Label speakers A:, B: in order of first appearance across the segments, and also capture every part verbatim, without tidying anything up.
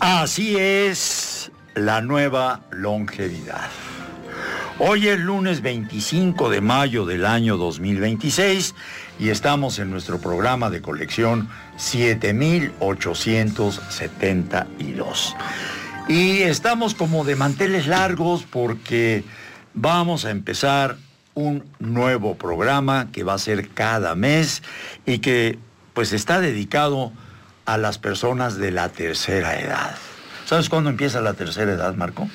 A: Así es la nueva longevidad. Hoy es lunes veinticinco de mayo del año dos mil veintiséis y estamos en nuestro programa de colección siete mil ochocientos setenta y dos. Y estamos como de manteles largos porque vamos a empezar un nuevo programa que va a ser cada mes y que pues está dedicado a las personas de la tercera edad. ¿Sabes cuándo empieza la tercera edad, Marco?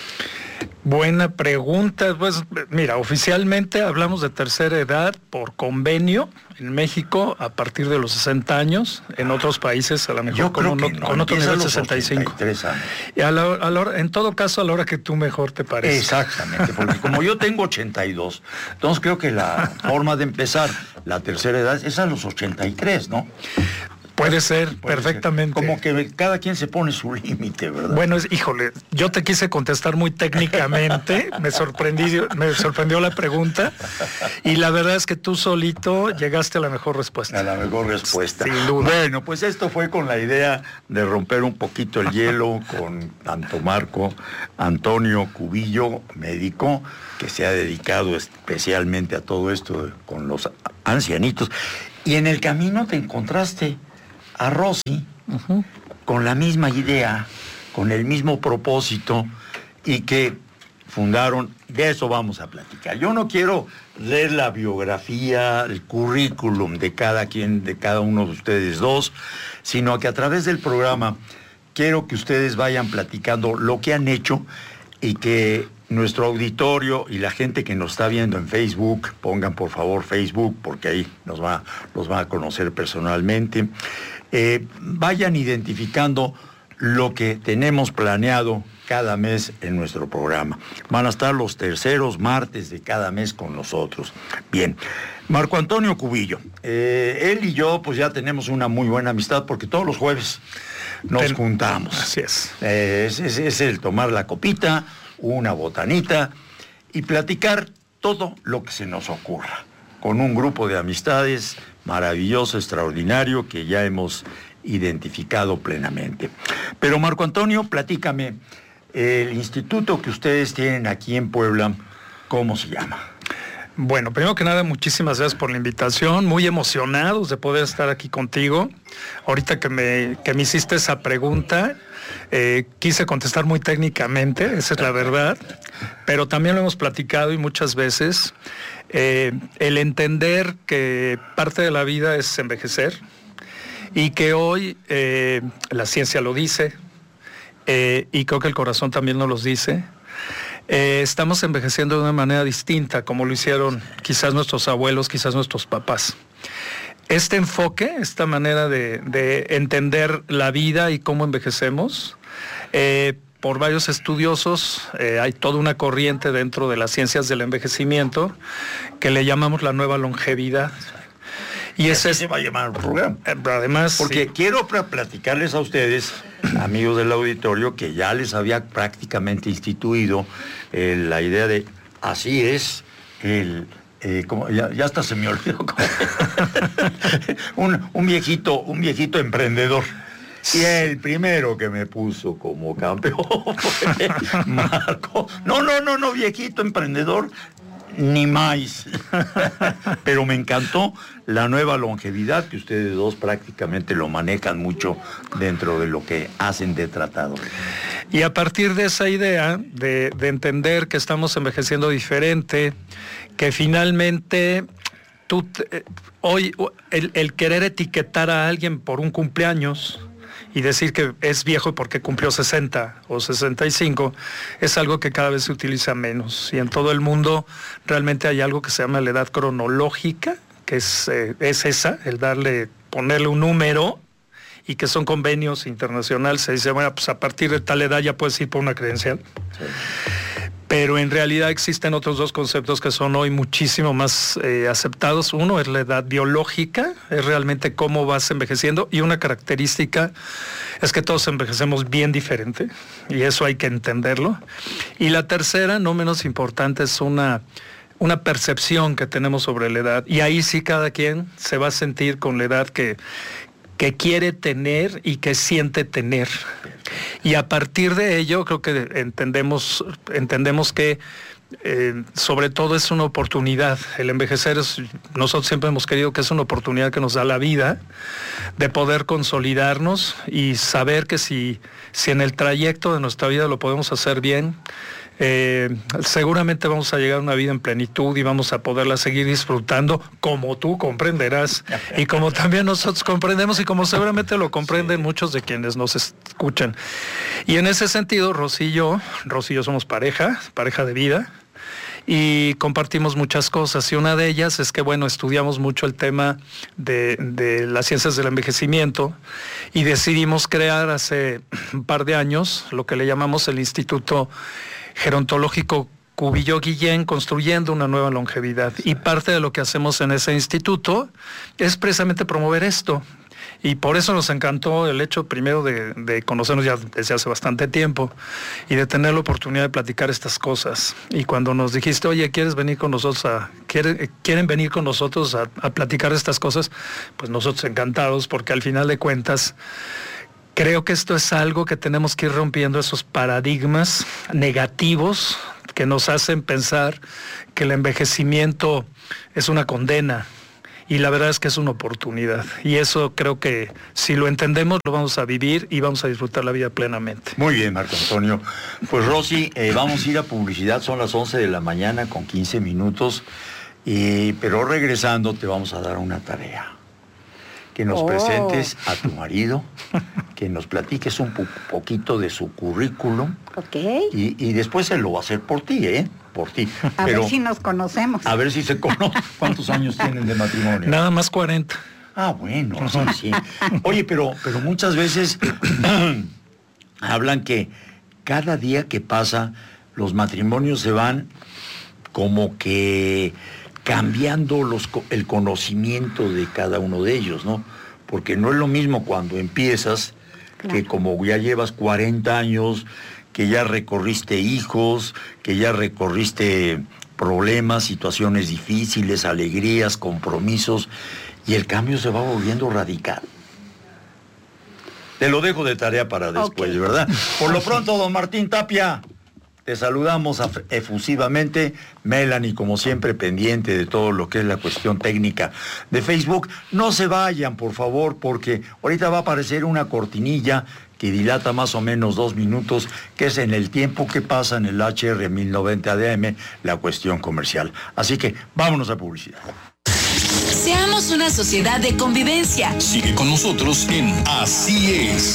B: Buena pregunta. Pues mira, oficialmente hablamos de tercera edad por convenio en México a partir de los sesenta años, en otros países a lo mejor
A: Yo
B: con,
A: creo
B: uno,
A: que no,
B: con otro nivel
A: empieza a los
B: sesenta y cinco.
A: ochenta y tres años.
B: Y a la, a la, en todo caso, a la hora que tú mejor te parece.
A: Exactamente, porque como yo tengo ochenta y dos, entonces creo que la forma de empezar la tercera edad es a los ochenta y tres, ¿no?
B: Puede ser,
A: Puede
B: perfectamente.
A: Ser. Como que cada quien se pone su límite, ¿verdad?
B: Bueno, es, híjole, yo te quise contestar muy técnicamente, me sorprendí, me sorprendió la pregunta, y la verdad es que tú solito llegaste a la mejor respuesta.
A: A la mejor respuesta.
B: Sin duda.
A: Bueno, pues esto fue con la idea de romper un poquito el hielo con tanto Marco Antonio Cubillo, médico, que se ha dedicado especialmente a todo esto con los ancianitos, y en el camino te encontraste a Rosy, uh-huh, con la misma idea, con el mismo propósito, y que fundaron, de eso vamos a platicar. Yo no quiero leer la biografía, el currículum de cada quien, de cada uno de ustedes dos, sino que a través del programa quiero que ustedes vayan platicando lo que han hecho y que nuestro auditorio y la gente que nos está viendo en Facebook, pongan por favor Facebook, porque ahí nos va, los van a conocer personalmente, eh, vayan identificando lo que tenemos planeado cada mes en nuestro programa. Van a estar los terceros martes de cada mes con nosotros. Bien, Marco Antonio Cubillo, eh, él y yo pues ya tenemos una muy buena amistad porque todos los jueves nos Ten... juntamos.
B: Así es.
A: Eh, es, es. Es el tomar la copita, una botanita y platicar todo lo que se nos ocurra, con un grupo de amistades maravilloso, extraordinario, que ya hemos identificado plenamente. Pero Marco Antonio, platícame, el instituto que ustedes tienen aquí en Puebla, ¿cómo se llama?
B: Bueno, primero que nada, muchísimas gracias por la invitación, muy emocionados de poder estar aquí contigo. Ahorita que me, que me hiciste esa pregunta, eh, quise contestar muy técnicamente, esa es la verdad, pero también lo hemos platicado y muchas veces, eh, el entender que parte de la vida es envejecer y que hoy eh, la ciencia lo dice, eh, y creo que el corazón también nos lo dice. Eh, estamos envejeciendo de una manera distinta, como lo hicieron quizás nuestros abuelos, quizás nuestros papás. Este enfoque, esta manera de, de entender la vida y cómo envejecemos, eh, por varios estudiosos, eh, hay toda una corriente dentro de las ciencias del envejecimiento que le llamamos la nueva longevidad.
A: Y ese se va a llamar el programa.
B: Además,
A: porque
B: sí,
A: quiero platicarles a ustedes, amigos del auditorio, que ya les había prácticamente instituido eh, la idea de así es el eh, como, ya, ya hasta se me olvidó un, un viejito, un viejito emprendedor. Y el primero que me puso como campeón fue Marco. No, no, no, no, viejito emprendedor, ni más. Pero me encantó la nueva longevidad, que ustedes dos prácticamente lo manejan mucho dentro de lo que hacen de tratado.
B: Y a partir de esa idea de, de entender que estamos envejeciendo diferente, que finalmente tú te, hoy el, el querer etiquetar a alguien por un cumpleaños y decir que es viejo porque cumplió sesenta o sesenta y cinco, es algo que cada vez se utiliza menos. Y en todo el mundo realmente hay algo que se llama la edad cronológica, que es, eh, es esa, el darle, ponerle un número, y que son convenios internacionales. Se dice, bueno, pues a partir de tal edad ya puedes ir por una credencial. Sí. Pero en realidad existen otros dos conceptos que son hoy muchísimo más eh, aceptados. Uno es la edad biológica, es realmente cómo vas envejeciendo, y una característica es que todos envejecemos bien diferente, y eso hay que entenderlo. Y la tercera, no menos importante, es una, una percepción que tenemos sobre la edad, y ahí sí cada quien se va a sentir con la edad que, que quiere tener y que siente tener. Y a partir de ello creo que entendemos, entendemos que Eh, sobre todo es una oportunidad. El envejecer es, nosotros siempre hemos querido que es una oportunidad que nos da la vida de poder consolidarnos y saber que si, si en el trayecto de nuestra vida lo podemos hacer bien, eh, seguramente vamos a llegar a una vida en plenitud y vamos a poderla seguir disfrutando, como tú comprenderás y como también nosotros comprendemos y como seguramente lo comprenden sí. muchos de quienes nos escuchan. Y en ese sentido, Rosy y yo, Rosy y yo somos pareja, pareja de vida, y compartimos muchas cosas, y una de ellas es que, bueno, estudiamos mucho el tema de, de las ciencias del envejecimiento y decidimos crear hace un par de años lo que le llamamos el Instituto Gerontológico Cubillo Guillén, construyendo una nueva longevidad. Y parte de lo que hacemos en ese instituto es precisamente promover esto. Y por eso nos encantó el hecho primero de, de conocernos ya desde hace bastante tiempo y de tener la oportunidad de platicar estas cosas. Y cuando nos dijiste, oye, ¿quieres venir con nosotros a, quiere, quieren venir con nosotros a, a platicar estas cosas? Pues nosotros encantados, porque al final de cuentas creo que esto es algo que tenemos que ir rompiendo, esos paradigmas negativos que nos hacen pensar que el envejecimiento es una condena. Y la verdad es que es una oportunidad. Y eso creo que si lo entendemos, lo vamos a vivir y vamos a disfrutar la vida plenamente.
A: Muy bien, Marco Antonio. Pues Rosy, eh, vamos a ir a publicidad. Son las once de la mañana con quince minutos. Eh, pero regresando te vamos a dar una tarea. Que nos oh. presentes a tu marido, que nos platiques un po- poquito de su currículum.
C: Ok.
A: Y, y después él lo va a hacer por ti, ¿eh? Por ti.
C: A
A: Pero,
C: ver si nos conocemos.
A: A ver si se conocen. ¿Cuántos años tienen de matrimonio?
B: Nada más cuarenta.
A: Ah, bueno, sí, sí. Oye, pero, pero muchas veces hablan que cada día que pasa los matrimonios se van como que cambiando los, el conocimiento de cada uno de ellos, ¿no? Porque no es lo mismo cuando empiezas, claro. que como ya llevas cuarenta años, que ya recorriste hijos, que ya recorriste problemas, situaciones difíciles, alegrías, compromisos, y el cambio se va volviendo radical. Te lo dejo de tarea para después, okay. ¿verdad? Por lo pronto, don Martín Tapia, te saludamos efusivamente. Melanie, como siempre, pendiente de todo lo que es la cuestión técnica de Facebook. No se vayan, por favor, porque ahorita va a aparecer una cortinilla que dilata más o menos dos minutos, que es en el tiempo que pasa en el H R mil noventa A D M, la cuestión comercial. Así que vámonos a publicidad.
D: Seamos una sociedad de convivencia.
E: Sigue con nosotros en Así Es.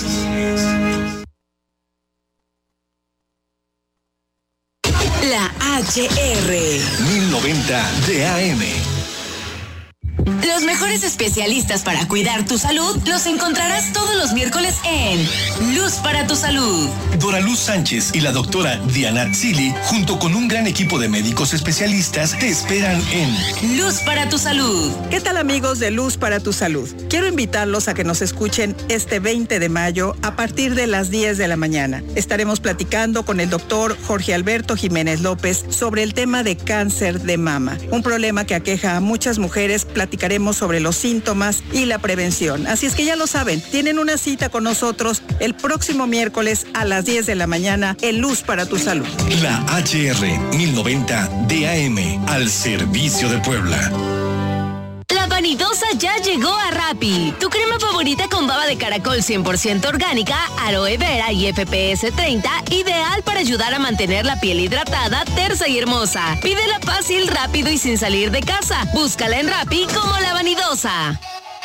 D: La H R
E: mil noventa de A M.
D: Los mejores especialistas para cuidar tu salud los encontrarás todos los miércoles en Luz para tu Salud.
E: Dora Luz Sánchez y la doctora Diana Tzili, junto con un gran equipo de médicos especialistas, te esperan en
D: Luz para tu Salud.
F: ¿Qué tal, amigos de Luz para tu Salud? Quiero invitarlos a que nos escuchen este veinte de mayo a partir de las diez de la mañana. Estaremos platicando con el doctor Jorge Alberto Jiménez López sobre el tema de cáncer de mama, un problema que aqueja a muchas mujeres. Platicaremos sobre los síntomas y la prevención. Así es que ya lo saben, tienen una cita con nosotros el próximo miércoles a las diez de la mañana en Luz para tu Salud.
E: La H R mil noventa de A M, al servicio de Puebla.
D: La Vanidosa ya llegó a Rappi. Tu crema favorita con baba de caracol cien por ciento orgánica, aloe vera y F P S treinta, ideal para ayudar a mantener la piel hidratada, tersa y hermosa. Pídela fácil, rápido y sin salir de casa. Búscala en Rappi como La Vanidosa.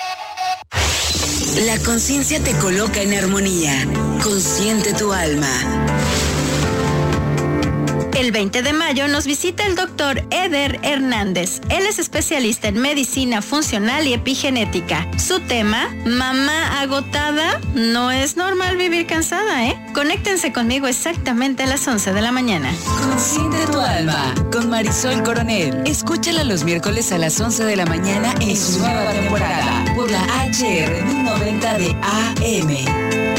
D: La conciencia te coloca en armonía. Consiente tu alma.
G: El veinte de mayo nos visita el doctor Eder Hernández. Él es especialista en medicina funcional y epigenética. Su tema, mamá agotada, no es normal vivir cansada, ¿eh? Conéctense conmigo exactamente a las once de la mañana.
D: Consiente tu alma, con Marisol Coronel. Escúchala los miércoles a las once de la mañana en su nueva temporada, por la H R mil noventa de A M.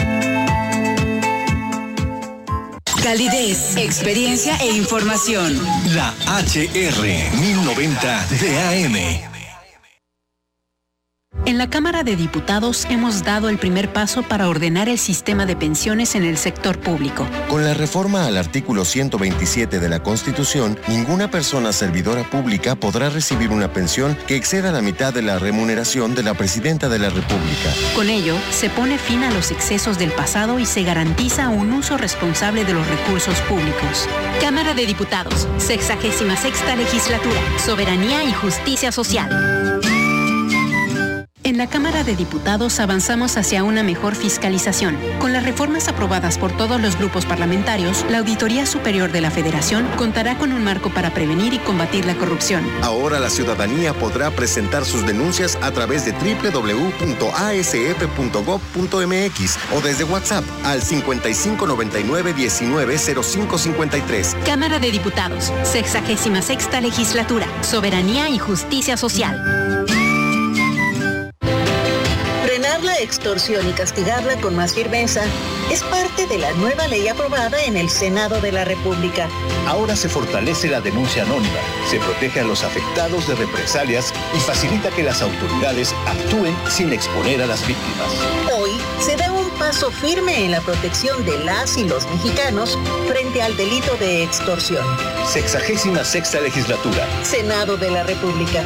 D: Calidez, experiencia e información.
E: La H R mil noventa de A M.
G: En la
C: la Cámara de Diputados hemos dado el primer paso para ordenar el sistema de pensiones en el sector público.
H: Con la reforma al artículo ciento veintisiete de la Constitución, ninguna persona servidora pública podrá recibir una pensión que exceda la mitad de la remuneración de la Presidenta de la República.
C: Con ello, se pone fin a los excesos del pasado y se garantiza un uso responsable de los recursos públicos. Cámara de Diputados, sexagésima sexta legislatura, soberanía y justicia social. En la Cámara de Diputados avanzamos hacia una mejor fiscalización. Con las reformas aprobadas por todos los grupos parlamentarios, la Auditoría Superior de la Federación contará con un marco para prevenir y combatir la corrupción.
H: Ahora la ciudadanía podrá presentar sus denuncias a través de doble u doble u doble u punto a s f punto gob punto m x o desde WhatsApp al cincuenta y cinco noventa y nueve diecinueve cero cinco cincuenta y tres.
C: Cámara de Diputados, sexagésima sexta legislatura, soberanía y justicia social.
I: Frenar la extorsión y castigarla con más firmeza es parte de la nueva ley aprobada en el Senado de la República.
J: Ahora se fortalece la denuncia anónima, se protege a los afectados de represalias y facilita que las autoridades actúen sin exponer a las víctimas.
I: Hoy se da un paso firme en la protección de las y los mexicanos frente al delito de extorsión.
J: Sexagésima sexta legislatura.
I: Senado de la República.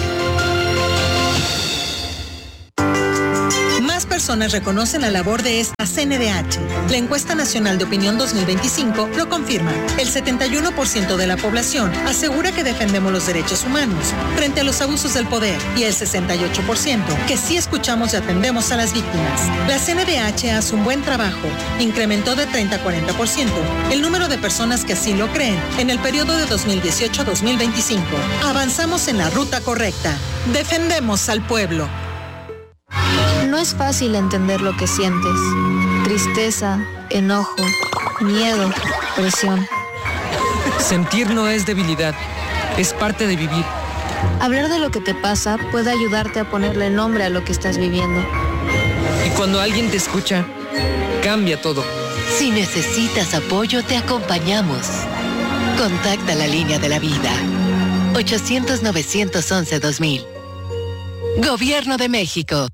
F: Personas reconocen la labor de esta C N D H. La Encuesta Nacional de Opinión dos mil veinticinco lo confirma. El setenta y uno por ciento de la población asegura que defendemos los derechos humanos frente a los abusos del poder y el sesenta y ocho por ciento que sí escuchamos y atendemos a las víctimas. La C N D H hace un buen trabajo. Incrementó de treinta a cuarenta por ciento el número de personas que así lo creen en el periodo de dos mil dieciocho a dos mil veinticinco. Avanzamos en la ruta correcta. Defendemos al pueblo.
K: No es fácil entender lo que sientes. Tristeza, enojo, miedo, presión.
L: Sentir no es debilidad, es parte de vivir.
K: Hablar de lo que te pasa puede ayudarte a ponerle nombre a lo que estás viviendo.
L: Y cuando alguien te escucha, cambia todo.
M: Si necesitas apoyo, te acompañamos. Contacta la línea de la vida. ochocientos, novecientos once, dos mil. Gobierno de México.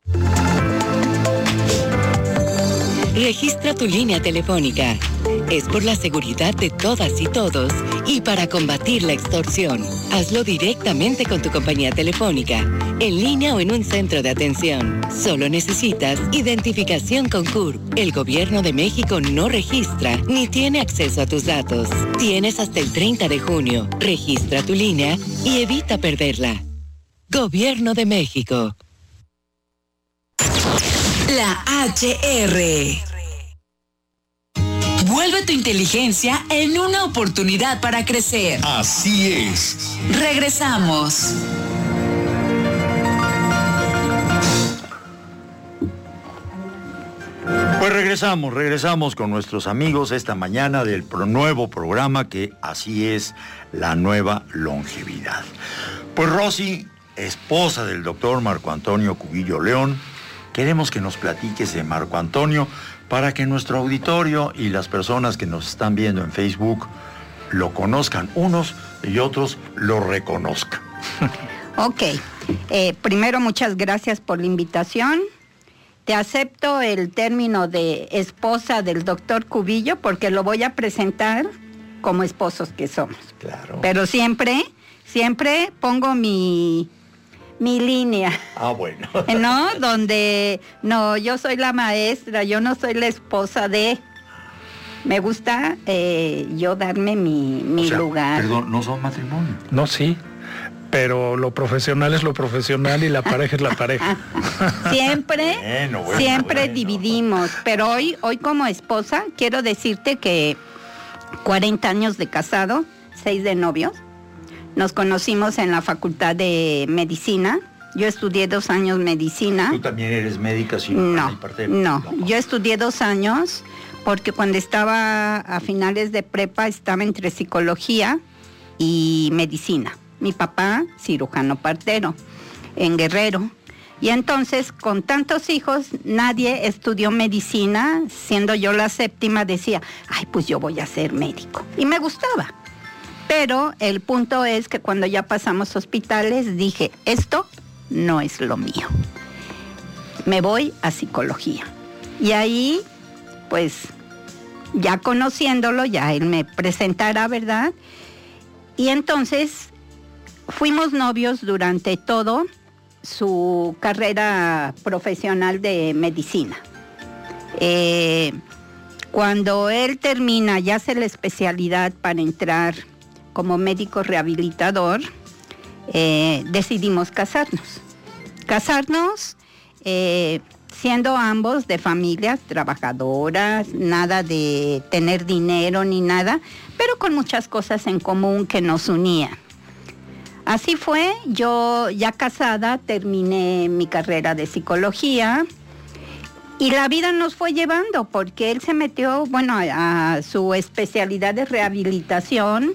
N: Registra tu línea telefónica. Es por la seguridad de todas y todos y para combatir la extorsión. Hazlo directamente con tu compañía telefónica, en línea o en un centro de atención. Solo necesitas identificación con C U R P. El Gobierno de México no registra ni tiene acceso a tus datos. Tienes hasta el treinta de junio. Registra tu línea y evita perderla. Gobierno de México.
O: La H R. Vuelve tu inteligencia en una oportunidad para crecer.
E: Así es.
O: Regresamos.
A: Pues regresamos, regresamos con nuestros amigos esta mañana del pro- nuevo programa que así es, la nueva longevidad. Pues Rosy, esposa del doctor Marco Antonio Cubillo León, queremos que nos platiques de Marco Antonio para que nuestro auditorio y las personas que nos están viendo en Facebook lo conozcan unos y otros lo reconozcan.
P: Ok, eh, primero muchas gracias por la invitación. Te acepto el término de esposa del doctor Cubillo porque lo voy a presentar como esposos que somos.
A: Claro.
P: Pero siempre, siempre pongo mi... mi línea.
A: Ah, bueno.
P: ¿No? Donde, no, yo soy la maestra, yo no soy la esposa de... Me gusta eh, yo darme mi, mi
A: o sea,
P: lugar.
A: Perdón, ¿no son matrimonio?
B: No, sí, pero lo profesional es lo profesional y la pareja es la pareja.
P: Siempre,
A: bueno, bueno,
P: siempre
A: bueno.
P: dividimos, pero hoy, hoy como esposa quiero decirte que cuarenta años de casado, seis de novios. Nos conocimos en la Facultad de Medicina. Yo estudié dos años medicina.
A: ¿Tú también eres médica? Sí,
P: no, no, yo estudié dos años porque cuando estaba a finales de prepa estaba entre psicología y medicina. Mi papá, cirujano partero, en Guerrero. Y entonces, con tantos hijos, nadie estudió medicina. Siendo yo la séptima, decía, ay, pues yo voy a ser médico. Y me gustaba. Pero el punto es que cuando ya pasamos hospitales, dije, esto no es lo mío. me voy a psicología. Y ahí, pues, ya conociéndolo, ya él me presentará, ¿verdad? Y entonces fuimos novios durante todo su carrera profesional de medicina. Eh, cuando él termina, ya hace la especialidad para entrar como médico rehabilitador, eh, decidimos casarnos. Casarnos, eh, siendo ambos de familias trabajadoras, nada de tener dinero ni nada, pero con muchas cosas en común que nos unían. Así fue, yo ya casada terminé mi carrera de psicología y la vida nos fue llevando porque él se metió, bueno, a, a su especialidad de rehabilitación,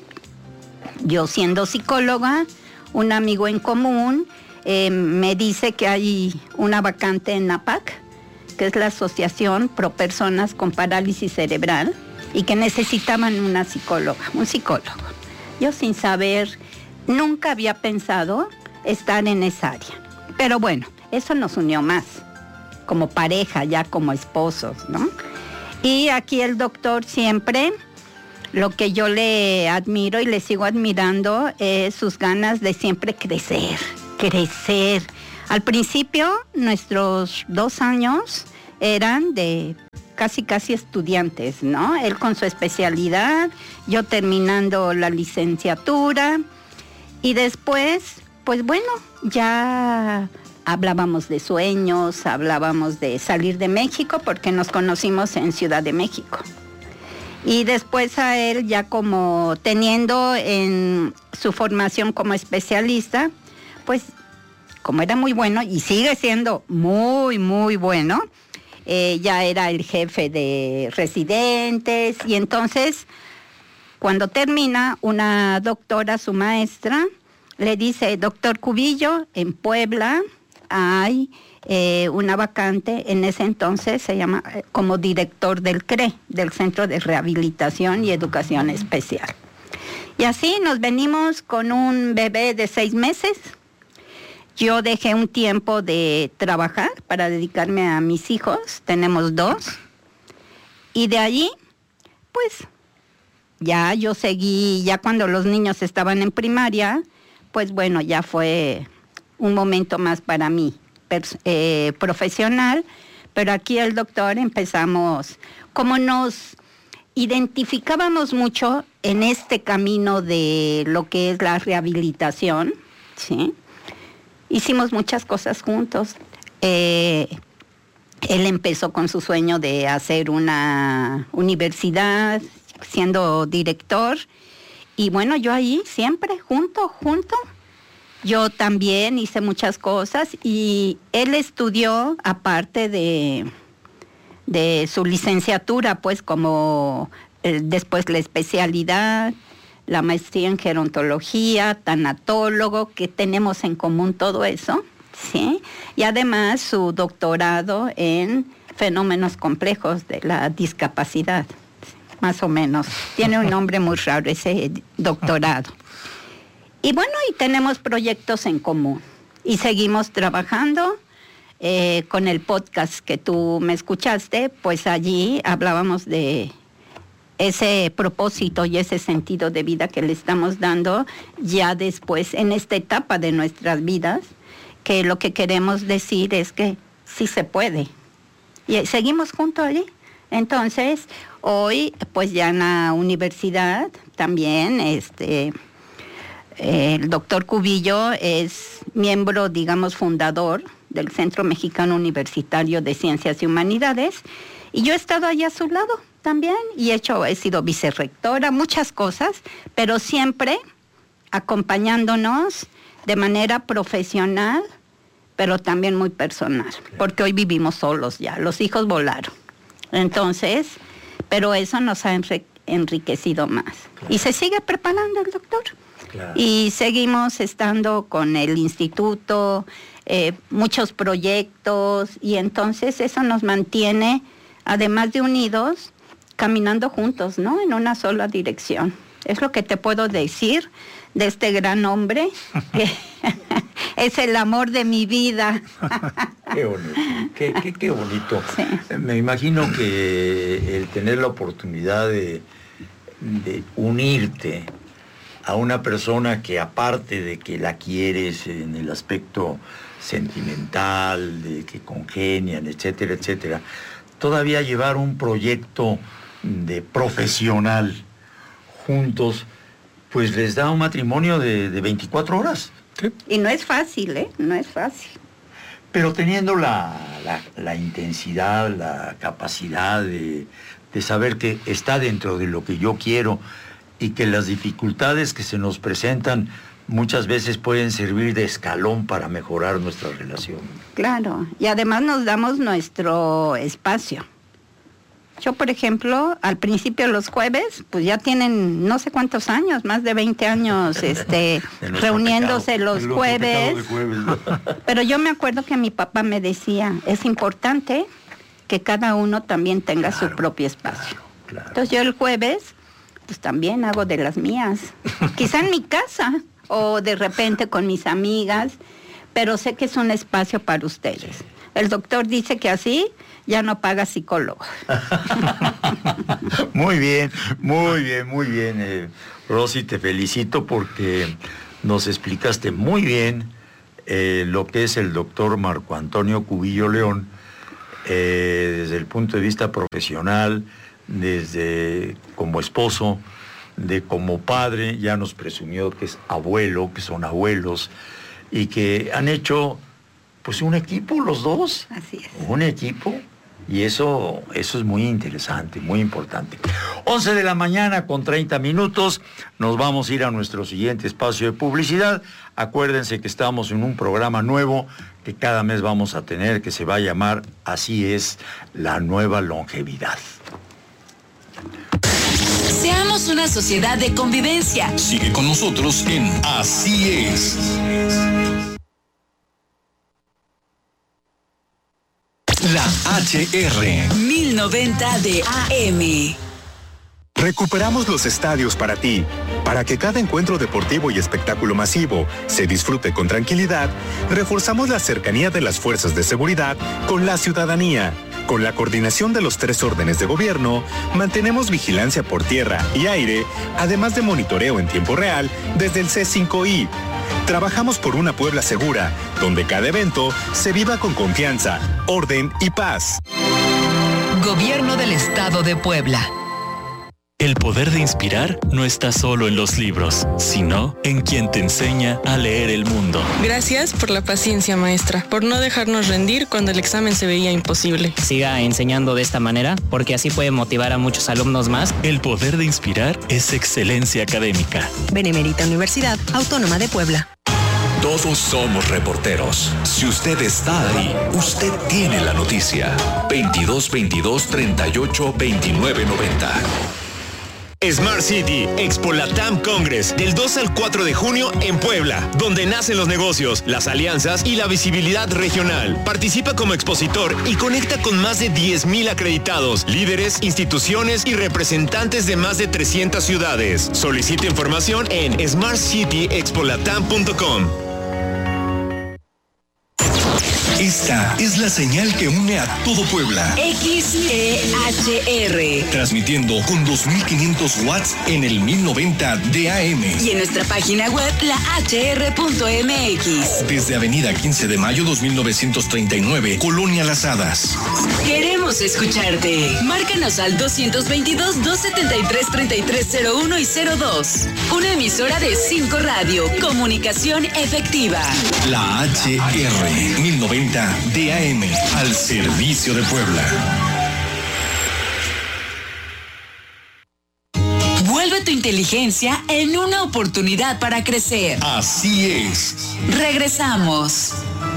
P: yo siendo psicóloga, un amigo en común, eh, me dice que hay una vacante en APAC, que es la Asociación Pro Personas con Parálisis Cerebral, y que necesitaban una psicóloga, un psicólogo. Yo sin saber, nunca había pensado estar en esa área. Pero bueno, eso nos unió más, como pareja, ya como esposos, ¿no? Y aquí el doctor siempre, lo que yo le admiro y le sigo admirando es sus ganas de siempre crecer, crecer. Al principio, nuestros dos años eran de casi casi estudiantes, ¿no? Él con su especialidad, yo terminando la licenciatura y después, pues bueno, ya hablábamos de sueños, hablábamos de salir de México porque nos conocimos en Ciudad de México. Y después a él ya como teniendo en su formación como especialista, pues como era muy bueno y sigue siendo muy, muy bueno, Eh, ya era el jefe de residentes y entonces cuando termina una doctora, su maestra, le dice, doctor Cubillo, en Puebla hay eh, una vacante, en ese entonces se llama eh, como director del C R E, del Centro de Rehabilitación y Educación Especial. Y así nos venimos con un bebé de seis meses. Yo dejé un tiempo de trabajar para dedicarme a mis hijos, tenemos dos, y de allí, pues, ya yo seguí, ya cuando los niños estaban en primaria, pues bueno, ya fue un momento más para mí, eh, profesional, pero aquí el doctor empezamos, como nos identificábamos mucho en este camino de lo que es la rehabilitación, ¿sí? Hicimos muchas cosas juntos. Eh, él empezó con su sueño de hacer una universidad, siendo director. Y bueno, yo ahí siempre, junto, junto. Yo también hice muchas cosas y él estudió, aparte de, de su licenciatura, pues como eh, después la especialidad, la maestría en gerontología, tanatólogo, que tenemos en común todo eso, ¿sí? Y además su doctorado en fenómenos complejos de la discapacidad, más o menos. Tiene un nombre muy raro ese doctorado. Y bueno, y tenemos proyectos en común. Y seguimos trabajando eh, con el podcast que tú me escuchaste, pues allí hablábamos de ese propósito y ese sentido de vida que le estamos dando ya después en esta etapa de nuestras vidas, que lo que queremos decir es que sí se puede. Y seguimos juntos allí. Entonces, hoy, pues ya en la universidad también, este, el doctor Cubillo es miembro, digamos, fundador del Centro Mexicano Universitario de Ciencias y Humanidades, y yo he estado allí a su lado también, y he hecho, he sido vicerrectora, muchas cosas, pero siempre acompañándonos de manera profesional, pero también muy personal, porque hoy vivimos solos ya, los hijos volaron. Entonces, pero eso nos ha enrique- enriquecido más. Claro. Y se sigue preparando el doctor. Claro. Y seguimos estando con el instituto, eh, muchos proyectos, y entonces eso nos mantiene, además de unidos, caminando juntos, ¿no? En una sola dirección. Es lo que te puedo decir de este gran hombre, que es el amor de mi vida.
A: Qué bonito, qué, qué, qué bonito. Sí. Me imagino que el tener la oportunidad de, de unirte a una persona que, aparte de que la quieres en el aspecto sentimental, de que congenian, etcétera, etcétera, todavía llevar un proyecto de profesional juntos, pues les da un matrimonio de, de veinticuatro horas.
P: ¿Sí? Y no es fácil, ¿eh? No es fácil.
A: Pero teniendo la, la, la intensidad, la capacidad de, de saber que está dentro de lo que yo quiero y que las dificultades que se nos presentan muchas veces pueden servir de escalón para mejorar nuestra relación.
P: Claro, y además nos damos nuestro espacio. Yo, por ejemplo, al principio los jueves, pues ya tienen no sé cuántos años, más de veinte años, este, reuniéndose pecado, los jueves. jueves ¿no? Pero yo me acuerdo que mi papá me decía, es importante que cada uno también tenga claro, su propio espacio. Claro, claro. Entonces yo el jueves, pues también hago de las mías. Quizá en mi casa, o de repente con mis amigas, pero sé que es un espacio para ustedes. Sí. El doctor dice que así ya no paga psicólogo.
A: Muy bien, muy bien, muy bien. Eh, Rosy, te felicito porque nos explicaste muy bien eh, lo que es el doctor Marco Antonio Cubillo León, eh, desde el punto de vista profesional, desde como esposo, de como padre, ya nos presumió que es abuelo, que son abuelos, y que han hecho pues un equipo los dos.
P: Así es.
A: Un equipo. Y eso, eso es muy interesante, muy importante. once de la mañana con treinta minutos. Nos vamos a ir a nuestro siguiente espacio de publicidad. Acuérdense que estamos en un programa nuevo que cada mes vamos a tener, que se va a llamar Así es la nueva longevidad.
O: Seamos una sociedad de convivencia.
E: Sigue con nosotros en Así es. La H R
O: mil noventa de A M.
Q: Recuperamos los estadios para ti. Para que cada encuentro deportivo y espectáculo masivo se disfrute con tranquilidad, reforzamos la cercanía de las fuerzas de seguridad con la ciudadanía. Con la coordinación de los tres órdenes de gobierno, mantenemos vigilancia por tierra y aire, además de monitoreo en tiempo real desde el C cinco I. Trabajamos por una Puebla segura, donde cada evento se viva con confianza, orden y paz.
O: Gobierno del Estado de Puebla.
R: El poder de inspirar no está solo en los libros, sino en quien te enseña a leer el mundo.
S: Gracias por la paciencia, maestra, por no dejarnos rendir cuando el examen se veía imposible.
T: Siga enseñando de esta manera, porque así puede motivar a muchos alumnos más.
R: El poder de inspirar es excelencia académica.
U: Benemérita Universidad Autónoma de Puebla.
E: Todos somos reporteros. Si usted está ahí, usted tiene la noticia. veintidós veintidós treinta y ocho veintinueve noventa.
V: Smart City, Expo Latam Congress, del dos al cuatro de junio en Puebla, donde nacen los negocios, las alianzas y la visibilidad regional. Participa como expositor y conecta con más de diez mil acreditados, líderes, instituciones y representantes de más de trescientas ciudades. Solicita información en smart city expo latam punto com.
E: Esta es la señal que une a todo Puebla.
O: X E H R.
E: Transmitiendo con dos mil quinientos watts en el mil noventa de A M.
O: Y en nuestra página web, la h r punto m x.
E: Desde Avenida quince de mayo dos mil novecientos treinta y nueve, Colonia Las Hadas.
O: Queremos escucharte. Márcanos al doscientos veintidós, doscientos setenta y tres, treinta y tres cero uno y cero dos. Una emisora de cinco Radio. Comunicación efectiva.
E: La H R mil noventa de A M, al servicio de Puebla.
O: Vuelve tu inteligencia en una oportunidad para crecer.
E: Así es.
O: Regresamos.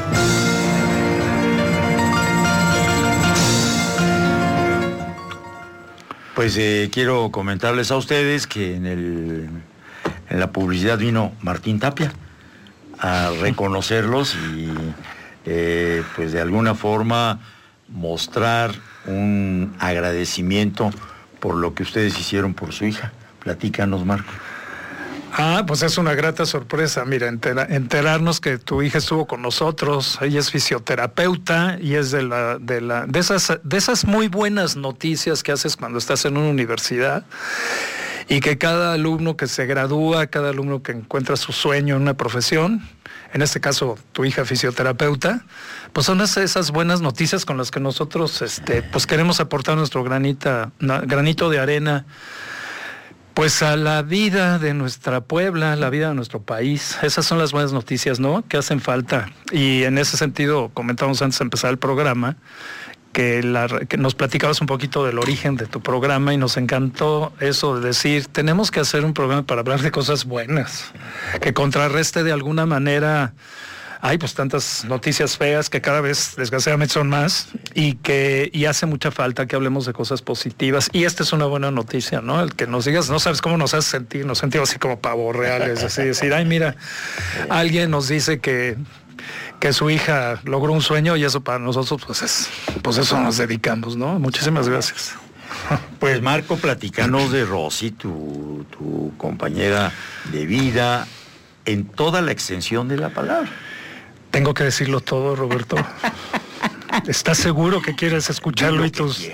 A: Pues eh, quiero comentarles a ustedes que en, el, en la publicidad vino Martín Tapia a reconocerlos y eh, pues de alguna forma mostrar un agradecimiento por lo que ustedes hicieron por su hija. Platícanos, Marco.
B: Ah, pues es una grata sorpresa. Mira, entera, enterarnos que tu hija estuvo con nosotros. Ella es fisioterapeuta y es de la, de la, de esas, de esas muy buenas noticias que haces cuando estás en una universidad. Y que cada alumno que se gradúa, cada alumno que encuentra su sueño en una profesión, en este caso tu hija fisioterapeuta, pues son esas buenas noticias con las que nosotros este, pues queremos aportar nuestro granita, granito de arena pues a la vida de nuestra Puebla, la vida de nuestro país. Esas son las buenas noticias, ¿no?, que hacen falta. Y en ese sentido, comentamos antes de empezar el programa, que, la, que nos platicabas un poquito del origen de tu programa y nos encantó eso de decir, tenemos que hacer un programa para hablar de cosas buenas, que contrarreste de alguna manera, hay pues tantas noticias feas que cada vez desgraciadamente son más y que y hace mucha falta que hablemos de cosas positivas. Y esta es una buena noticia, ¿no? El que nos digas, no sabes cómo nos hace sentir, nos sentimos así como pavos reales, así decir, ay mira, alguien nos dice que que su hija logró un sueño y eso para nosotros pues es, pues eso nos dedicamos, ¿no? Muchísimas gracias.
A: Pues Marco, platícanos de Rosy, tu, tu compañera de vida, en toda la extensión de la palabra.
B: Tengo que decirlo todo, Roberto. ¿Estás seguro que quieres escucharlo y tus...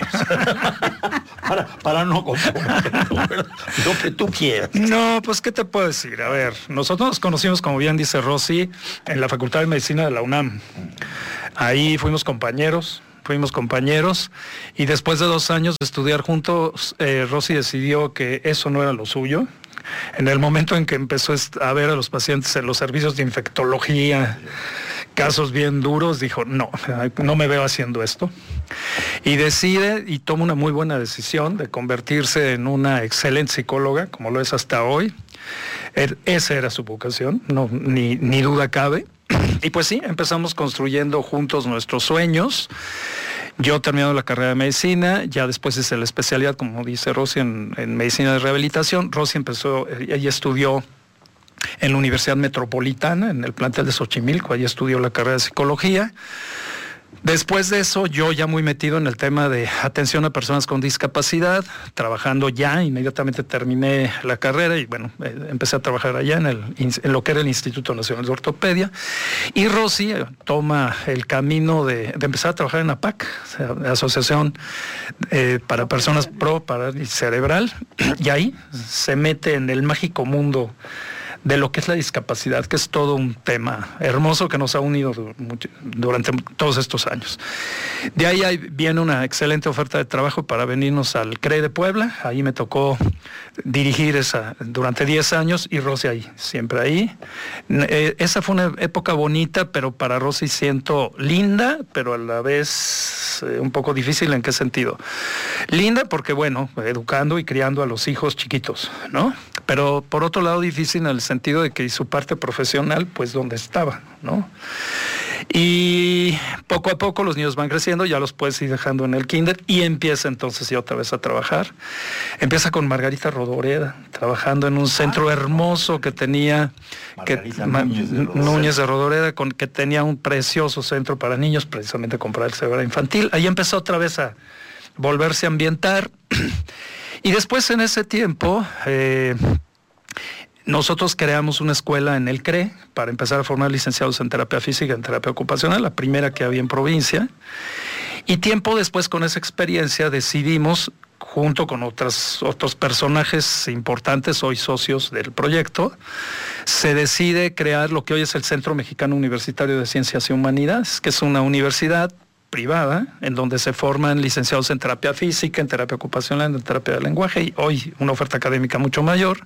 A: para, para no comprometerlo, lo que tú quieras.
B: No, pues ¿qué te puedo decir? A ver, nosotros nos conocimos, como bien dice Rosy, en la Facultad de Medicina de la UNAM. Ahí fuimos compañeros, fuimos compañeros, y después de dos años de estudiar juntos, eh, Rosy decidió que eso no era lo suyo. En el momento en que empezó a ver a los pacientes en los servicios de infectología, casos bien duros, dijo, no, no me veo haciendo esto. Y decide y toma una muy buena decisión de convertirse en una excelente psicóloga, como lo es hasta hoy. Esa era su vocación, no, ni, ni duda cabe. Y pues sí, empezamos construyendo juntos nuestros sueños. Yo terminando la carrera de medicina, ya después hice la especialidad, como dice Rosy, en, en medicina de rehabilitación. Rosy empezó, ella estudió en la Universidad Metropolitana, en el plantel de Xochimilco, allí estudió la carrera de psicología. Después de eso, yo ya muy metido en el tema de atención a personas con discapacidad, trabajando ya, inmediatamente terminé la carrera y bueno, eh, empecé a trabajar allá en, el, en lo que era el Instituto Nacional de Ortopedia. Y Rosy eh, toma el camino de, de empezar a trabajar en APAC, o sea, la Asociación eh, para Personas Pro Parálisis Cerebral, y ahí se mete en el mágico mundo de lo que es la discapacidad, que es todo un tema hermoso que nos ha unido durante todos estos años. De ahí viene una excelente oferta de trabajo para venirnos al C R E de Puebla. Ahí me tocó dirigir esa durante diez años y Rosy ahí, siempre ahí. Eh, esa fue una época bonita, pero para Rosy siento linda, pero a la vez eh, un poco difícil. ¿En qué sentido? Linda porque, bueno, educando y criando a los hijos chiquitos, ¿no? Pero por otro lado difícil en el sentido de que su parte profesional, pues donde estaba, ¿no? Y poco a poco los niños van creciendo, ya los puedes ir dejando en el kinder y empieza entonces ya otra vez a trabajar. Empieza con Margarita Rodoreda, trabajando en un centro hermoso que tenía que, Núñez, de Núñez de Rodoreda, con, que tenía un precioso centro para niños, precisamente para el cerebro infantil. Ahí empezó otra vez a volverse a ambientar. Y después en ese tiempo, eh, nosotros creamos una escuela en el C R E para empezar a formar licenciados en terapia física y en terapia ocupacional, la primera que había en provincia. Y tiempo después, con esa experiencia, decidimos, junto con otras, otros personajes importantes, hoy socios del proyecto, se decide crear lo que hoy es el Centro Mexicano Universitario de Ciencias y Humanidades, que es una universidad privada, en donde se forman licenciados en terapia física, en terapia ocupacional, en terapia del lenguaje, y hoy una oferta académica mucho mayor.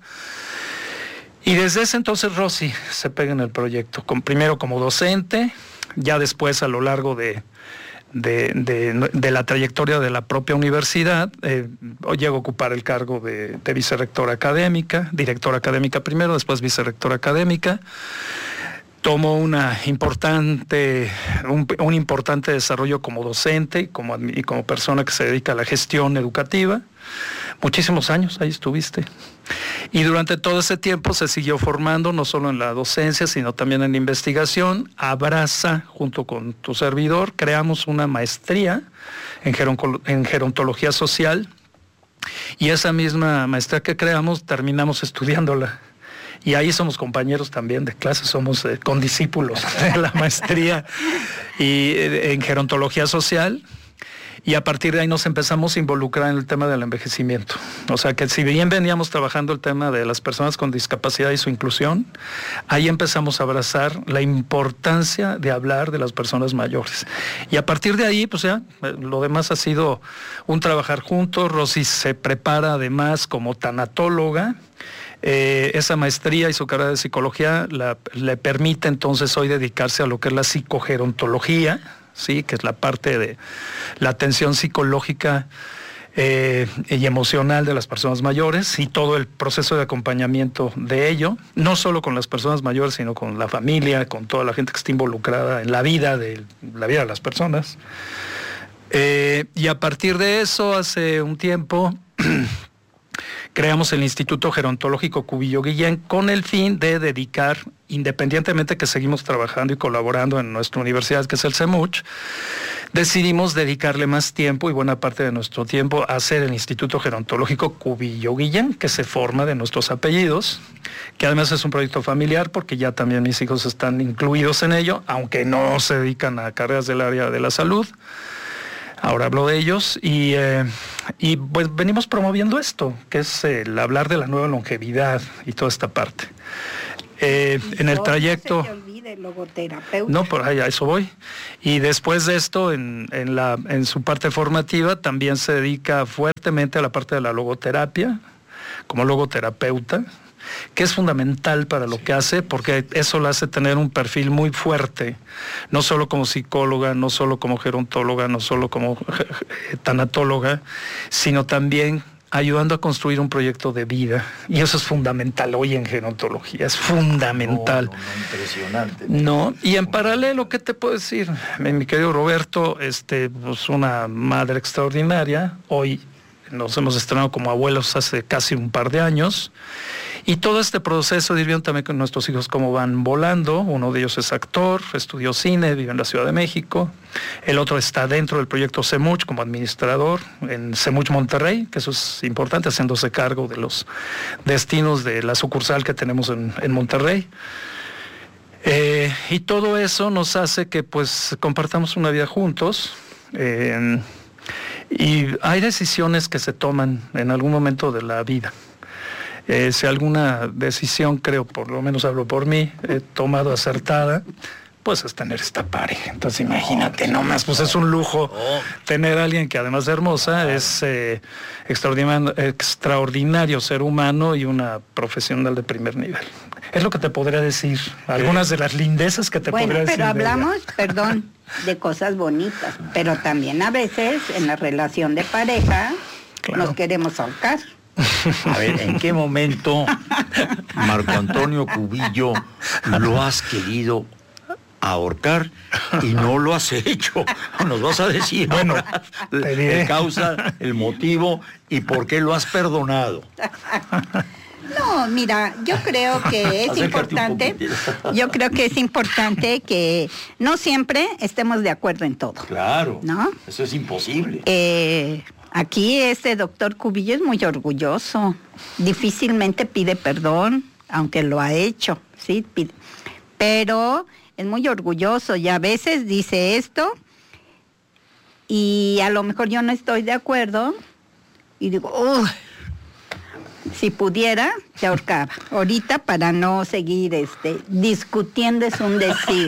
B: Y desde ese entonces Rosy se pega en el proyecto, con, primero como docente, ya después a lo largo de, de, de, de la trayectoria de la propia universidad, eh, llego a ocupar el cargo de, de vicerrectora académica, directora académica primero, después vicerrectora académica. Tomo una importante, un, un importante desarrollo como docente y como, y como persona que se dedica a la gestión educativa. Muchísimos años ahí estuviste. Y durante todo ese tiempo se siguió formando, no solo en la docencia, sino también en la investigación. Abraza, junto con tu servidor, creamos una maestría en, geron- en gerontología social. Y esa misma maestría que creamos, terminamos estudiándola. y ahí somos compañeros también de clase, somos eh, condiscípulos de la maestría y, eh, en gerontología social. Y a partir de ahí nos empezamos a involucrar en el tema del envejecimiento. O sea que si bien veníamos trabajando el tema de las personas con discapacidad y su inclusión, ahí empezamos a abrazar la importancia de hablar de las personas mayores. Y a partir de ahí, pues ya, lo demás ha sido un trabajar juntos. Rosy se prepara además como tanatóloga. Eh, esa maestría y su carrera de psicología la, le permite entonces hoy dedicarse a lo que es la psicogerontología, sí, que es la parte de la atención psicológica eh, y emocional de las personas mayores y todo el proceso de acompañamiento de ello, no solo con las personas mayores, sino con la familia, con toda la gente que está involucrada en la vida de la vida de las personas. Eh, y a partir de eso, hace un tiempo creamos el Instituto Gerontológico Cubillo Guillén con el fin de dedicar, independientemente que seguimos trabajando y colaborando en nuestra universidad, que es el CEMUCH, decidimos dedicarle más tiempo y buena parte de nuestro tiempo a hacer el Instituto Gerontológico Cubillo Guillén, que se forma de nuestros apellidos, que además es un proyecto familiar porque ya también mis hijos están incluidos en ello, aunque no se dedican a carreras del área de la salud. Ahora hablo de ellos y, eh, y pues venimos promoviendo esto, que es el hablar de la nueva longevidad y toda esta parte. Eh, en el trayecto...
P: No se te olvide, logoterapeuta.
B: No, por ahí a eso voy. Y después de esto, en, en, la, en su parte formativa, también se dedica fuertemente a la parte de la logoterapia, como logoterapeuta, que es fundamental para lo que hace, porque eso la hace tener un perfil muy fuerte, no solo como psicóloga, no solo como gerontóloga, no solo como tanatóloga, sino también ayudando a construir un proyecto de vida. Y eso es fundamental hoy en gerontología, es fundamental.
A: No, no, no, impresionante.
B: No, y en paralelo, ¿qué te puedo decir? Mi querido Roberto, este, pues una madre extraordinaria, hoy nos hemos estrenado como abuelos hace casi un par de años, y todo este proceso de ir viendo también con nuestros hijos cómo van volando. Uno de ellos es actor, estudió cine, vive en la Ciudad de México. El otro está dentro del proyecto CEMUCH como administrador en CEMUCH Monterrey, que eso es importante, haciéndose cargo de los destinos de la sucursal que tenemos en, en Monterrey. Eh, y todo eso nos hace que pues compartamos una vida juntos. Eh, y hay decisiones que se toman en algún momento de la vida. Eh, si alguna decisión, creo, por lo menos hablo por mí, he tomado acertada, pues es tener esta pareja. Entonces imagínate nomás, pues es un lujo tener a alguien que además de hermosa es eh, extraordinario, extraordinario ser humano y una profesional de primer nivel. Es lo que te podría decir, algunas de las lindezas que te
P: bueno,
B: podría decir.
P: Bueno, pero hablamos, perdón, de cosas bonitas, pero también a veces en la relación de pareja claro. Nos queremos ahorcar.
A: A ver, ¿en qué momento, Marco Antonio Cubillo, lo has querido ahorcar y no lo has hecho? Nos vas a decir
B: bueno,
A: la causa, el motivo y por qué lo has perdonado.
P: No, mira, yo creo que es importante, yo creo que es importante que no siempre estemos de acuerdo en todo.
A: Claro,
P: ¿no?
A: Eso es imposible.
P: Eh, aquí este doctor Cubillo es muy orgulloso, difícilmente pide perdón, aunque lo ha hecho, sí, pide, pero es muy orgulloso y a veces dice esto y a lo mejor yo no estoy de acuerdo y digo, uy, si pudiera, te ahorcaba. Ahorita para no seguir este discutiendo es un decir.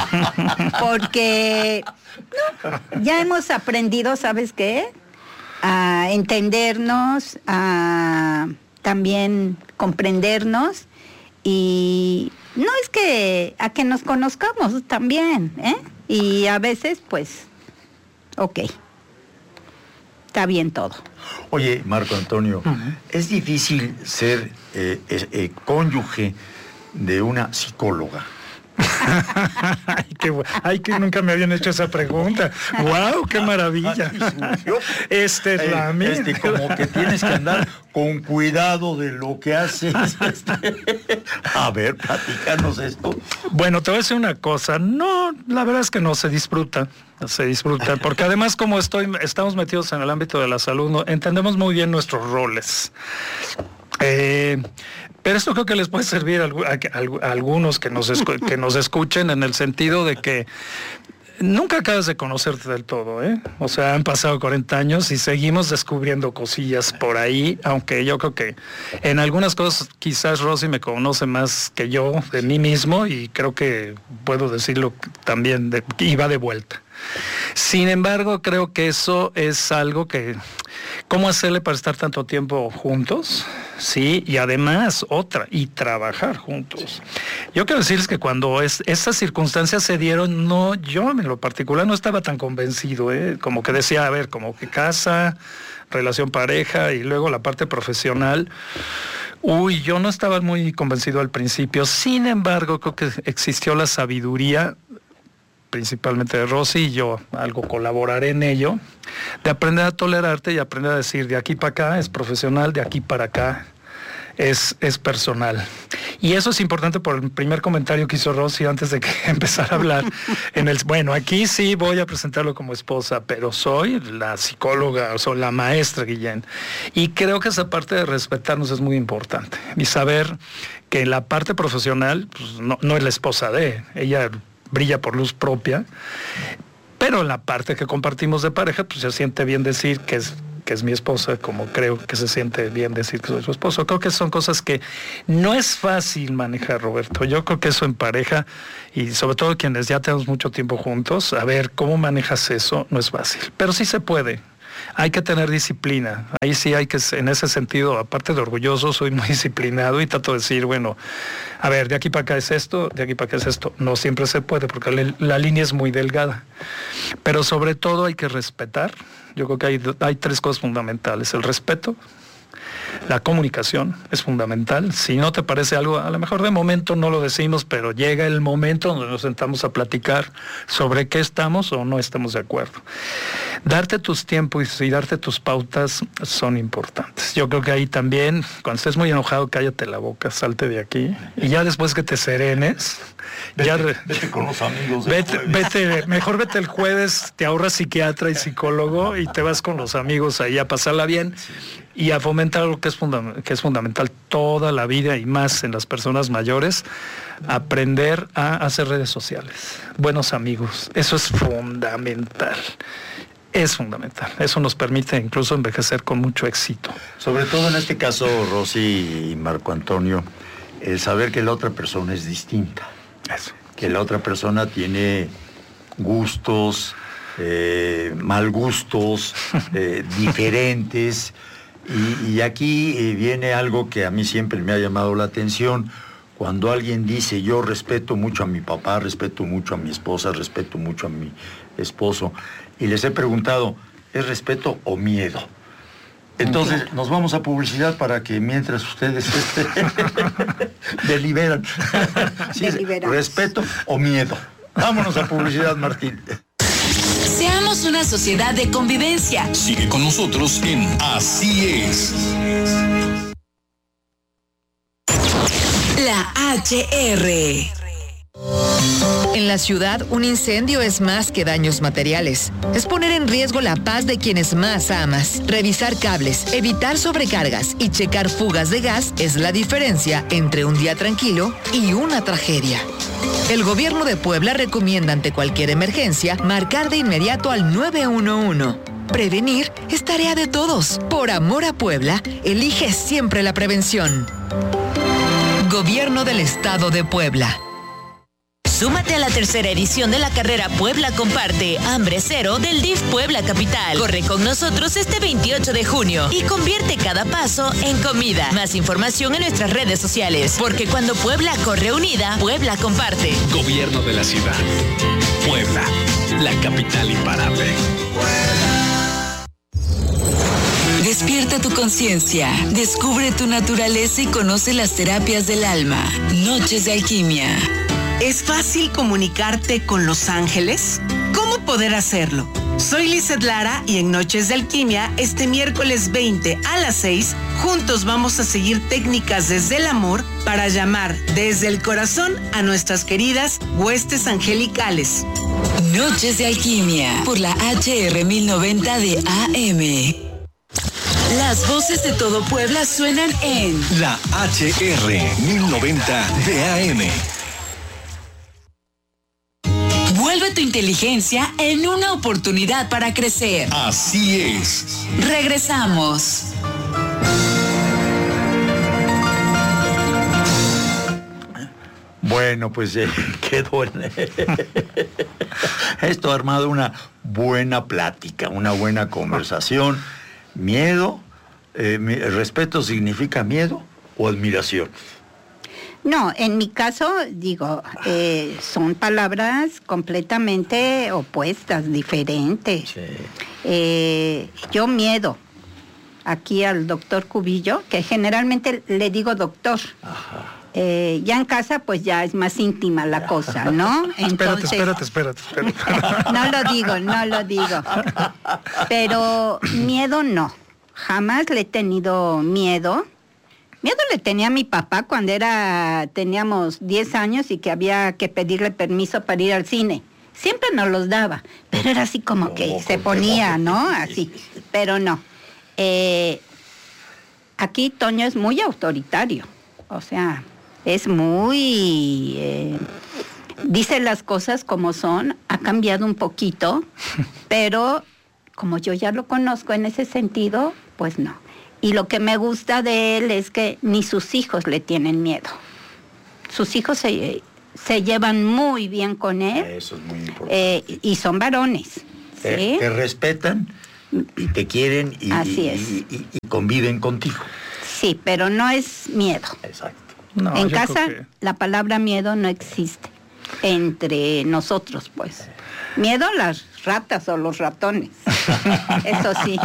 P: Porque no, ya hemos aprendido, ¿sabes qué? A entendernos, a también comprendernos y no es que a que nos conozcamos también, ¿eh? Y a veces, pues, ok, está bien todo.
A: Oye, Marco Antonio, uh-huh. ¿Es difícil ser eh, eh, eh, cónyuge de una psicóloga?
B: ay, qué, ay, que nunca me habían hecho esa pregunta. ¡Wow, qué maravilla! Este es la mía.
A: Este, como que tienes que andar con cuidado de lo que haces. Este. A ver, platícanos esto.
B: Bueno, te voy a decir una cosa. No, la verdad es que no se disfruta. Se disfruta, porque además como estoy, estamos metidos en el ámbito de la salud, no, entendemos muy bien nuestros roles. Eh, pero esto creo que les puede servir a, a, a algunos que nos, escu que nos escuchen, en el sentido de que nunca acabas de conocerte del todo, ¿eh? O sea, han pasado cuarenta años y seguimos descubriendo cosillas por ahí, aunque yo creo que en algunas cosas quizás Rosy me conoce más que yo de mí mismo, y creo que puedo decirlo también, de, y va de vuelta. Sin embargo, creo que eso es algo que... ¿Cómo hacerle para estar tanto tiempo juntos? Sí, y además otra, y trabajar juntos. Yo quiero decirles que cuando es, esas circunstancias se dieron, no, yo en lo particular no estaba tan convencido, ¿eh? Como que decía, a ver, como que casa, relación pareja y luego la parte profesional. Uy, yo no estaba muy convencido al principio. Sin embargo, creo que existió la sabiduría, principalmente de Rosy, y yo algo colaboraré en ello, de aprender a tolerarte y aprender a decir, de aquí para acá es profesional, de aquí para acá es, es personal. Y eso es importante por el primer comentario que hizo Rosy antes de que empezara a hablar. En el, bueno, aquí sí voy a presentarlo como esposa, pero soy la psicóloga, soy la maestra Guillén. Y creo que esa parte de respetarnos es muy importante. Y saber que la parte profesional, pues, no, no es la esposa de ella, brilla por luz propia, pero en la parte que compartimos de pareja, pues se siente bien decir que es, que es mi esposa, como creo que se siente bien decir que soy su esposo. Creo que son cosas que no es fácil manejar, Roberto. Yo creo que eso en pareja, y sobre todo quienes ya tenemos mucho tiempo juntos, a ver cómo manejas eso, no es fácil, pero sí se puede. Hay que tener disciplina. Ahí sí hay que, en ese sentido, aparte de orgulloso, soy muy disciplinado y trato de decir, bueno, a ver, de aquí para acá es esto, de aquí para acá es esto. No siempre se puede porque la, la línea es muy delgada. Pero sobre todo hay que respetar. Yo creo que hay, hay tres cosas fundamentales. El respeto, la comunicación es fundamental. Si no te parece algo, a lo mejor de momento no lo decimos, pero llega el momento donde nos sentamos a platicar sobre qué estamos o no estamos de acuerdo. Darte tus tiempos y darte tus pautas son importantes. Yo creo que ahí también, cuando estés muy enojado, cállate la boca, salte de aquí. Y ya después que te serenes,
A: vete,
B: ya
A: vete con los amigos.
B: Vete, vete, mejor vete el jueves, te ahorras psiquiatra y psicólogo y te vas con los amigos ahí a pasarla bien. Sí. Y a fomentar algo que es, fundament que es fundamental toda la vida y más en las personas mayores, aprender a hacer redes sociales, buenos amigos, eso es fundamental, es fundamental, eso nos permite incluso envejecer con mucho éxito.
A: Sobre todo en este caso, Rosy y Marco Antonio, el saber que la otra persona es distinta, eso. Que la otra persona tiene gustos, eh, mal gustos, eh, diferentes. Y, y aquí eh, viene algo que a mí siempre me ha llamado la atención. Cuando alguien dice, yo respeto mucho a mi papá, respeto mucho a mi esposa, respeto mucho a mi esposo, y les he preguntado, ¿es respeto o miedo? Entonces, okay, nos vamos a publicidad para que mientras ustedes deliberan. ¿Sí, respeto o miedo? Vámonos a publicidad, Martín.
O: Seamos una sociedad de convivencia.
E: Sigue con nosotros en Así es.
O: La H R.
D: En la ciudad, un incendio es más que daños materiales. Es poner en riesgo la paz de quienes más amas. Revisar cables, evitar sobrecargas y checar fugas de gas es la diferencia entre un día tranquilo y una tragedia. El gobierno de Puebla recomienda ante cualquier emergencia marcar de inmediato al nueve uno uno. Prevenir es tarea de todos. Por amor a Puebla, elige siempre la prevención. Gobierno del Estado de Puebla.
O: Súmate a la tercera edición de la carrera Puebla Comparte Hambre Cero del D I F Puebla Capital. Corre con nosotros este veintiocho de junio y convierte cada paso en comida. Más información en nuestras redes sociales, porque cuando Puebla corre unida, Puebla comparte.
E: Gobierno de la ciudad. Puebla, la capital imparable.
O: Despierta tu conciencia, descubre tu naturaleza y conoce las terapias del alma. Noches de alquimia.
G: ¿Es fácil comunicarte con los ángeles? ¿Cómo poder hacerlo? Soy Lizeth Lara y en Noches de Alquimia, este miércoles veinte a las seis, juntos vamos a seguir técnicas desde el amor para llamar desde el corazón a nuestras queridas huestes angelicales.
O: Noches de Alquimia por la H R mil noventa de A M. Las voces de todo Puebla suenan en
E: La H R mil noventa de A M.
O: Vuelve tu inteligencia en una oportunidad para crecer.
E: Así es.
O: Regresamos.
A: Bueno, pues eh, quedó en... Esto ha armado una buena plática, una buena conversación. Miedo, eh, respeto significa miedo o admiración.
P: No, en mi caso, digo, eh, son palabras completamente opuestas, diferentes. Sí. Eh, yo miedo aquí al doctor Cubillo, que generalmente le digo doctor. Ajá. Eh, ya en casa pues ya es más íntima la cosa, ¿no?
B: Entonces, espérate, espérate, espérate, espérate.
P: No lo digo, no lo digo. Pero miedo no. Jamás le he tenido miedo. Miedo le tenía a mi papá cuando era, teníamos diez años y que había que pedirle permiso para ir al cine. Siempre nos los daba, pero era así como que se ponía, ¿no? Así, pero no. Eh, aquí Toño es muy autoritario, o sea... Es muy... Eh, dice las cosas como son, ha cambiado un poquito, pero como yo ya lo conozco en ese sentido, pues no. Y lo que me gusta de él es que ni sus hijos le tienen miedo. Sus hijos se, se llevan muy bien con él.
A: Eso es muy importante.
P: Eh, y son varones.
A: Te,
P: ¿sí?
A: te respetan y te quieren y,
P: Así
A: y,
P: es.
A: y, y, y conviven contigo.
P: Sí, pero no es miedo.
A: Exacto.
B: No,
P: en casa
B: que...
P: la palabra miedo no existe entre nosotros, pues. Miedo a las ratas o los ratones. Eso sí.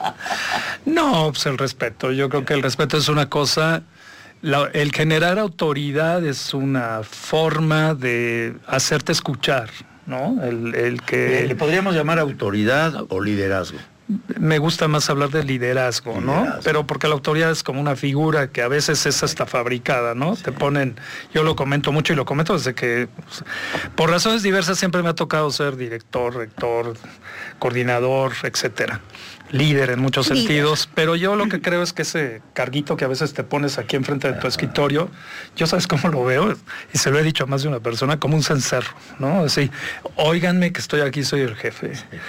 B: No, pues el respeto. Yo creo que el respeto es una cosa... La, el generar autoridad es una forma de hacerte escuchar, ¿no? El, el que...
A: ¿Le podríamos llamar autoridad o liderazgo?
B: Me gusta más hablar de liderazgo, ¿no?
A: Liderazgo.
B: Pero porque la autoridad es como una figura que a veces es hasta fabricada, ¿no? Sí. Te ponen, yo lo comento mucho y lo comento desde que, pues, por razones diversas siempre me ha tocado ser director, rector, coordinador, etcétera. Líder en muchos líder. sentidos, pero yo lo que creo es que ese carguito que a veces te pones aquí enfrente de tu escritorio, yo sabes cómo lo veo, y se lo he dicho a más de una persona, como un cencerro, ¿no? Así, óiganme que estoy aquí, soy el jefe.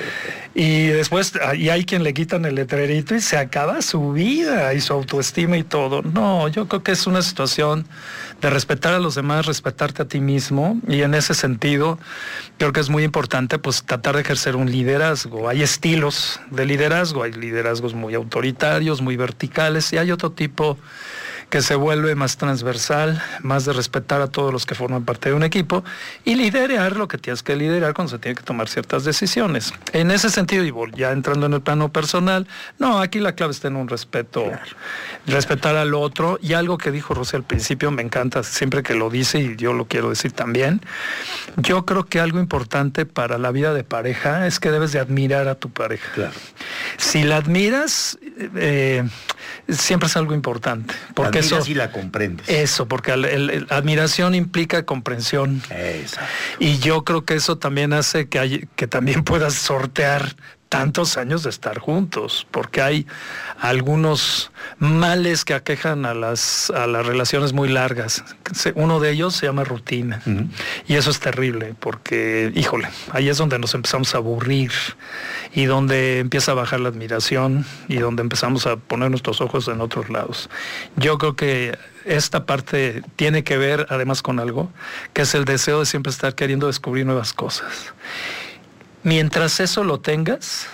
B: Y después, y hay quien le quitan el letrerito y se acaba su vida y su autoestima y todo. No, yo creo que es una situación de respetar a los demás, respetarte a ti mismo, y en ese sentido creo que es muy importante pues tratar de ejercer un liderazgo. Hay estilos de liderazgo, hay liderazgos muy autoritarios, muy verticales, y hay otro tipo que se vuelve más transversal, más de respetar a todos los que forman parte de un equipo y liderar lo que tienes que liderar cuando se tiene que tomar ciertas decisiones. En ese sentido, y ya entrando en el plano personal, no, aquí la clave está en un respeto, claro. respetar al otro, y algo que dijo Rosy al principio, me encanta siempre que lo dice y yo lo quiero decir también. Yo creo que algo importante para la vida de pareja es que debes de admirar a tu pareja.
A: Claro.
B: Si la admiras, eh, siempre es algo importante. Porque
A: eso
B: sí
A: la comprendes.
B: Eso, porque el, el, el, admiración implica comprensión.
A: Exacto.
B: Y yo creo que eso también hace que, hay, que también puedas sortear tantos años de estar juntos, porque hay algunos males que aquejan a las, a las relaciones muy largas. Uno de ellos se llama rutina. Uh-huh. Y eso es terrible, porque, híjole, ahí es donde nos empezamos a aburrir y donde empieza a bajar la admiración y donde empezamos a poner nuestros ojos en otros lados. Yo creo que esta parte tiene que ver además con algo, que es el deseo de siempre estar queriendo descubrir nuevas cosas. Mientras eso lo tengas,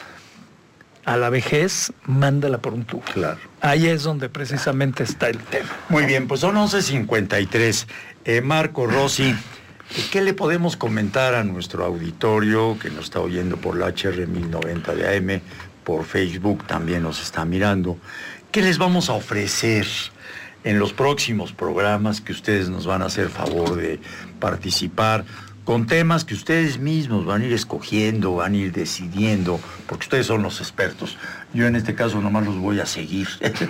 B: a la vejez, mándala por un tubo.
A: Claro.
B: Ahí es donde precisamente está el tema.
A: Muy bien, pues son once cincuenta y tres. Eh, Marco, Rosy, ¿qué le podemos comentar a nuestro auditorio que nos está oyendo por la H R mil noventa de A M, por Facebook también nos está mirando? ¿Qué les vamos a ofrecer en los próximos programas que ustedes nos van a hacer favor de participar? Con temas que ustedes mismos van a ir escogiendo, van a ir decidiendo, porque ustedes son los expertos. Yo en este caso nomás los voy a seguir,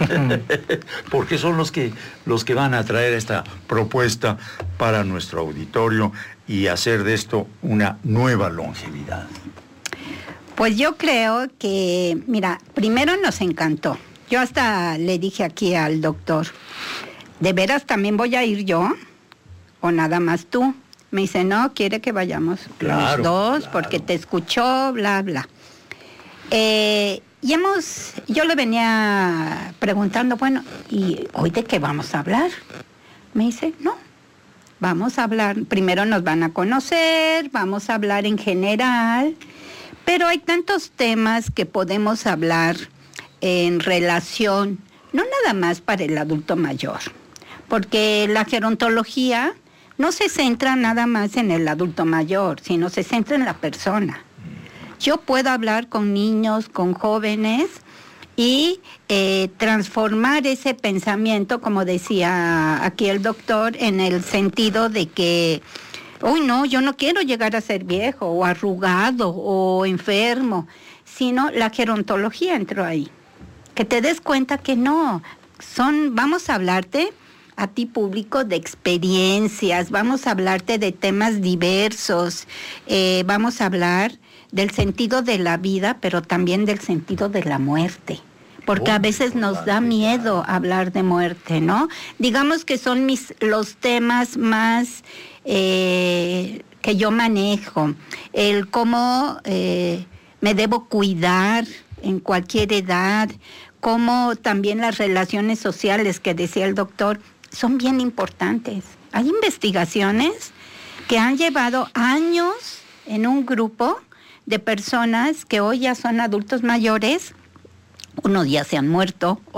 A: porque son los que, los que van a traer esta propuesta para nuestro auditorio y hacer de esto una nueva longevidad.
P: Pues yo creo que, mira, primero nos encantó. Yo hasta le dije aquí al doctor, ¿de veras también voy a ir yo? ¿O nada más tú? Me dice, no, quiere que vayamos claro, los dos, claro. Porque te escuchó, bla, bla. Eh, y hemos, yo le venía preguntando, bueno, ¿y hoy de qué vamos a hablar? Me dice, no, vamos a hablar, primero nos van a conocer, vamos a hablar en general, pero hay tantos temas que podemos hablar en relación, no nada más para el adulto mayor, porque la gerontología no se centra nada más en el adulto mayor, sino se centra en la persona. Yo puedo hablar con niños, con jóvenes y eh, transformar ese pensamiento, como decía aquí el doctor, en el sentido de que, uy, no, yo no quiero llegar a ser viejo o arrugado o enfermo, sino la gerontología entró ahí. Que te des cuenta que no, son, vamos a hablarte a ti público de experiencias, vamos a hablarte de temas diversos, eh, vamos a hablar del sentido de la vida, pero también del sentido de la muerte, porque oh, a veces nos da miedo hablar de muerte, ¿no? Digamos que son mis los temas más eh, que yo manejo, el cómo eh, me debo cuidar en cualquier edad, cómo también las relaciones sociales que decía el doctor, son bien importantes. Hay investigaciones que han llevado años en un grupo de personas que hoy ya son adultos mayores, unos ya se han muerto,